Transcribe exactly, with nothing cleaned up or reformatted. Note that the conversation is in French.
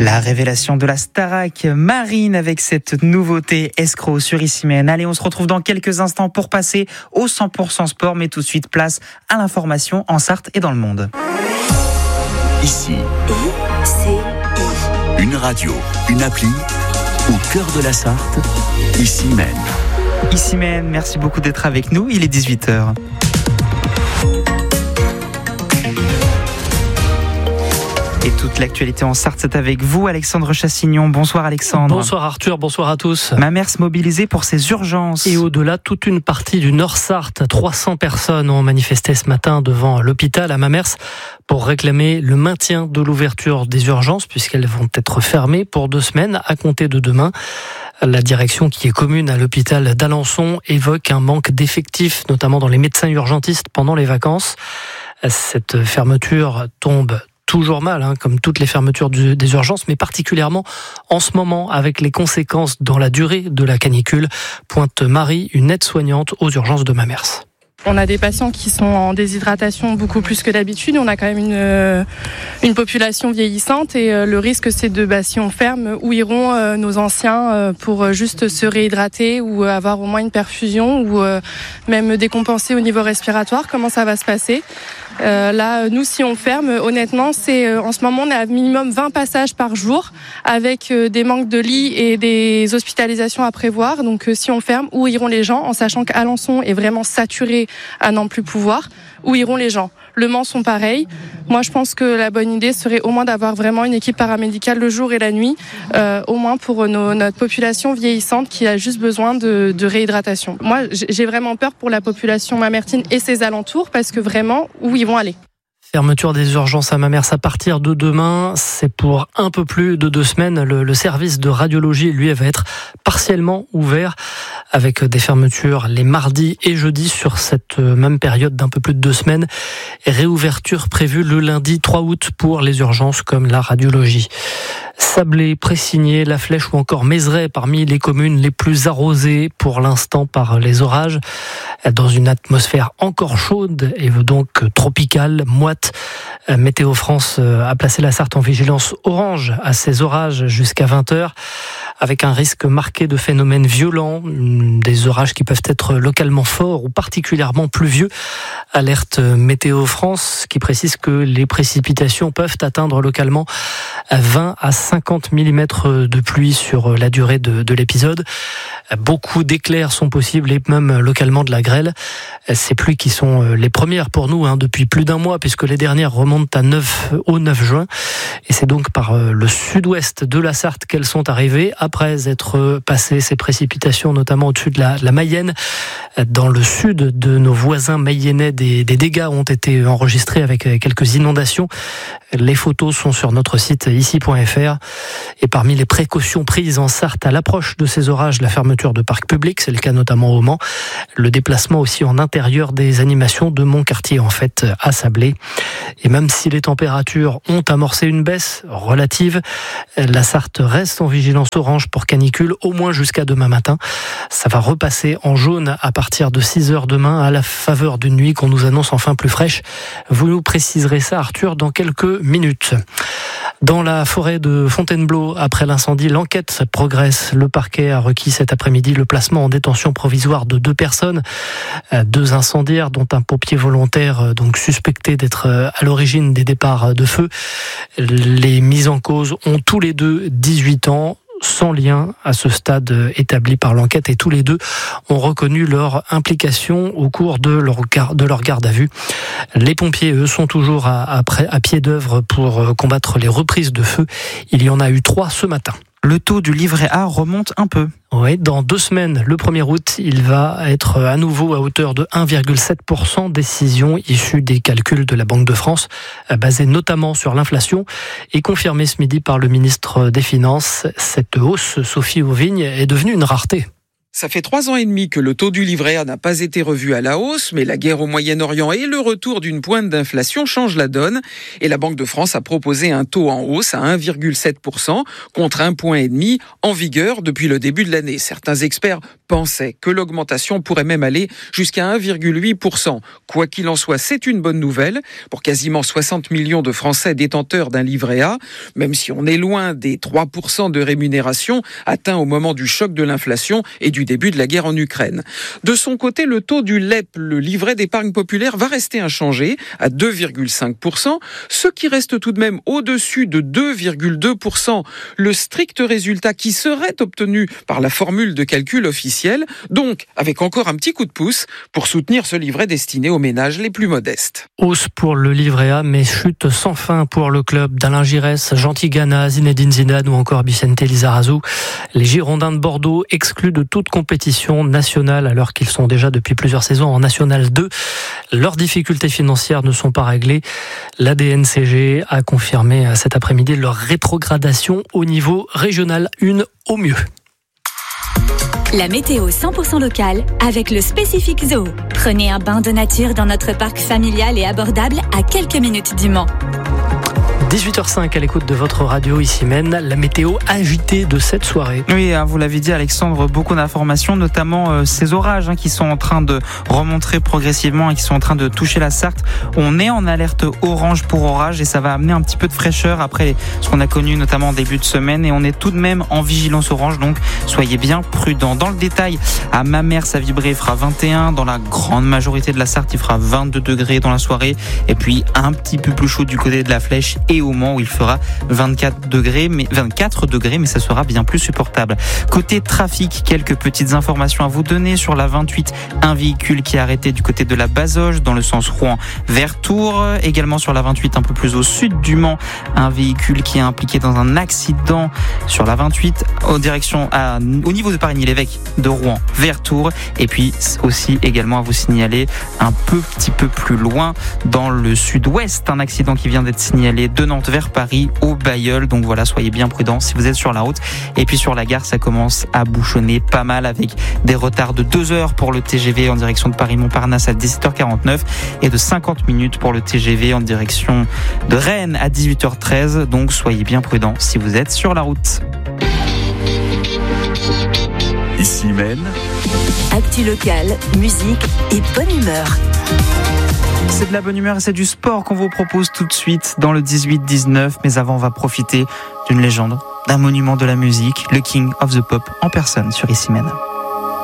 La révélation de la Starac, Marine, avec cette nouveauté escroc sur Issy-Meyenne. Allez, on se retrouve dans quelques instants pour passer au cent pour cent sport, mais tout de suite place à l'information en Sarthe et dans le monde. Ici, I C I. Une radio, une appli, au cœur de la Sarthe, Issy-Meyenne. Issy-Meyenne, merci beaucoup d'être avec nous, il est dix-huit heures. Et toute l'actualité en Sarthe, c'est avec vous, Alexandre Chassignon. Bonsoir Alexandre. Bonsoir Arthur, bonsoir à tous. Mamers mobilisée pour ses urgences. Et au-delà, toute une partie du Nord-Sarthe, trois cents personnes ont manifesté ce matin devant l'hôpital à Mamers pour réclamer le maintien de l'ouverture des urgences, puisqu'elles vont être fermées pour deux semaines à compter de demain. La direction, qui est commune à l'hôpital d'Alençon, évoque un manque d'effectifs, notamment dans les médecins urgentistes pendant les vacances. Cette fermeture tombe toujours mal, hein, comme toutes les fermetures du, des urgences, mais particulièrement en ce moment avec les conséquences dans la durée de la canicule, pointe Marie, une aide-soignante aux urgences de Mamers. On a des patients qui sont en déshydratation beaucoup plus que d'habitude. On a quand même une, une population vieillissante et le risque, c'est de, bah, si on ferme, où iront nos anciens pour juste se réhydrater ou avoir au moins une perfusion ou même décompenser au niveau respiratoire. Comment ça va se passer ? Euh, là, nous, si on ferme, honnêtement, c'est euh, en ce moment, on est à minimum vingt passages par jour avec euh, des manques de lits et des hospitalisations à prévoir. Donc, euh, si on ferme, où iront les gens, en sachant qu'Alençon est vraiment saturé à n'en plus pouvoir, où iront les gens ? Le Mans sont pareils. Moi, je pense que la bonne idée serait au moins d'avoir vraiment une équipe paramédicale le jour et la nuit, euh, au moins pour nos, notre population vieillissante qui a juste besoin de, de réhydratation. Moi, j'ai vraiment peur pour la population mamertine et ses alentours parce que vraiment, où ils vont aller ? Fermeture des urgences à Mamers à partir de demain, c'est pour un peu plus de deux semaines. Le, le service de radiologie, lui, va être partiellement ouvert avec des fermetures les mardis et jeudis sur cette même période d'un peu plus de deux semaines. Et réouverture prévue le lundi trois août pour les urgences comme la radiologie. Sablé, Pressigné, La Flèche ou encore Mézeray parmi les communes les plus arrosées pour l'instant par les orages. Dans une atmosphère encore chaude et donc tropicale, moite, Météo France a placé la Sarthe en vigilance orange à ces orages jusqu'à vingt heures, avec un risque marqué de phénomènes violents, des orages qui peuvent être localement forts ou particulièrement pluvieux. Alerte Météo France qui précise que les précipitations peuvent atteindre localement vingt à cinquante millimètres de pluie sur la durée de, de l'épisode. Beaucoup d'éclairs sont possibles et même localement de la grêle. Ces pluies qui sont les premières pour nous hein, depuis plus d'un mois puisque les dernières remontent à neuf, au neuf juin. Et c'est donc par le sud-ouest de la Sarthe qu'elles sont arrivées après être passées ces précipitations, notamment au-dessus de la, de la Mayenne. Dans le sud de nos voisins mayennais, des, des dégâts ont été enregistrés avec quelques inondations. Les photos sont sur notre site ici point f r. Et parmi les précautions prises en Sarthe à l'approche de ces orages, la fermeture de parcs publics, c'est le cas notamment au Mans, le déplacement aussi en intérieur des animations de Montcartier en fait à Sablé. Et même si les températures ont amorcé une baisse relative, la Sarthe reste en vigilance orange pour canicule au moins jusqu'à demain matin. Ça va repasser en jaune à partir de six heures demain à la faveur d'une nuit qu'on nous annonce enfin plus fraîche. Vous nous préciserez ça Arthur dans quelques minutes. Dans la forêt de Fontainebleau, après l'incendie, l'enquête progresse. Le parquet a requis cet après-midi le placement en détention provisoire de deux personnes, deux incendiaires, dont un pompier volontaire donc suspecté d'être à l'origine des départs de feu. Les mis en cause ont tous les deux dix-huit ans. Sans lien à ce stade établi par l'enquête et tous les deux ont reconnu leur implication au cours de leur garde, de leur garde à vue. Les pompiers, eux, sont toujours à, à, à pied d'œuvre pour combattre les reprises de feu. Il y en a eu trois ce matin. Le taux du livret A remonte un peu. Oui, dans deux semaines, le premier août, il va être à nouveau à hauteur de un virgule sept pour cent, décision issue des calculs de la Banque de France, basée notamment sur l'inflation, et confirmée ce midi par le ministre des Finances. Cette hausse, Sophie Auvigne, est devenue une rareté. Ça fait trois ans et demi que le taux du livret A n'a pas été revu à la hausse, mais la guerre au Moyen-Orient et le retour d'une pointe d'inflation changent la donne. Et la Banque de France a proposé un taux en hausse à un virgule sept pour cent contre un virgule cinq pour cent en vigueur depuis le début de l'année. Certains experts pensaient que l'augmentation pourrait même aller jusqu'à un virgule huit pour cent. Quoi qu'il en soit, c'est une bonne nouvelle pour quasiment soixante millions de Français détenteurs d'un livret A, même si on est loin des trois pour cent de rémunération atteints au moment du choc de l'inflation et du début de la guerre en Ukraine. De son côté, le taux du L E P, le livret d'épargne populaire, va rester inchangé à deux virgule cinq pour cent, ce qui reste tout de même au-dessus de deux virgule deux pour cent, le strict résultat qui serait obtenu par la formule de calcul officielle, donc avec encore un petit coup de pouce pour soutenir ce livret destiné aux ménages les plus modestes. Hausse pour le livret A, mais chute sans fin pour le club d'Alain Giresse, Jean Tigana, Zinedine Zidane ou encore Vicente Lizarazu. Les Girondins de Bordeaux exclus de toute compétition nationale alors qu'ils sont déjà depuis plusieurs saisons en National deux. Leurs difficultés financières ne sont pas réglées. L'A D N C G a confirmé cet après-midi leur rétrogradation au niveau régional un au mieux. La météo cent pour cent locale avec le Spécifique Zoo. Prenez un bain de nature dans notre parc familial et abordable à quelques minutes du Mans. dix-huit heures cinq à l'écoute de votre radio ici Maine, la météo agitée de cette soirée. Oui, vous l'avez dit Alexandre, beaucoup d'informations, notamment euh, ces orages hein, qui sont en train de remonter progressivement et qui sont en train de toucher la Sarthe. On est en alerte orange pour orage et ça va amener un petit peu de fraîcheur après ce qu'on a connu notamment en début de semaine, et on est tout de même en vigilance orange, donc soyez bien prudents. Dans le détail, à Mamers, ça vibré, il fera vingt et un, dans la grande majorité de la Sarthe, il fera vingt-deux degrés dans la soirée, et puis un petit peu plus chaud du côté de la Flèche et au Mans où il fera vingt-quatre degrés, mais vingt-quatre degrés, mais ça sera bien plus supportable. Côté trafic, quelques petites informations à vous donner sur la vingt-huit. Un véhicule qui est arrêté du côté de la Bazoge dans le sens Rouen vers Tours. Également sur la vingt-huit, un peu plus au sud du Mans, un véhicule qui est impliqué dans un accident sur la vingt-huit en direction à, au niveau de Parigny-l'Évêque de Rouen vers Tours. Et puis aussi également à vous signaler un peu, petit peu plus loin dans le sud-ouest, un accident qui vient d'être signalé de Nantes vers Paris au Bailleul. Donc voilà, soyez bien prudents si vous êtes sur la route. Et puis sur la gare, ça commence à bouchonner pas mal avec des retards de deux heures pour le T G V en direction de Paris-Montparnasse à dix-sept heures quarante-neuf et de cinquante minutes pour le T G V en direction de Rennes à dix-huit heures treize. Donc soyez bien prudents si vous êtes sur la route. Ici Maine. Actu locale, musique et bonne humeur. C'est de la bonne humeur et c'est du sport qu'on vous propose tout de suite dans le dix-huit dix-neuf. Mais avant, on va profiter d'une légende, d'un monument de la musique, le King of the Pop en personne sur Ici Maine.